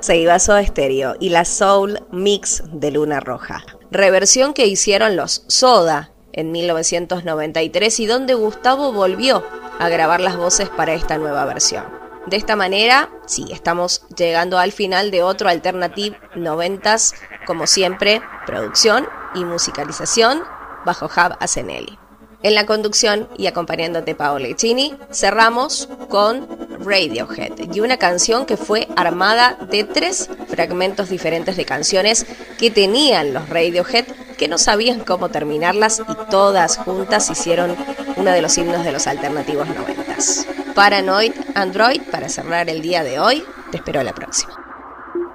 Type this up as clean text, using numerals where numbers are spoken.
Se iba Soda Stereo y la Soul Mix de Luna Roja. Reversión que hicieron los Soda en 1993 y donde Gustavo volvió a grabar las voces para esta nueva versión. De esta manera, sí, estamos llegando al final de otro Alternative 90s, como siempre, producción y musicalización bajo Hub Asenelli. En la conducción y acompañándote Paola Echini, cerramos con Radiohead y una canción que fue armada de 3 fragmentos diferentes de canciones que tenían los Radiohead, que no sabían cómo terminarlas y todas juntas hicieron uno de los himnos de los alternativos 90s. Paranoid Android, para cerrar el día de hoy, te espero la próxima.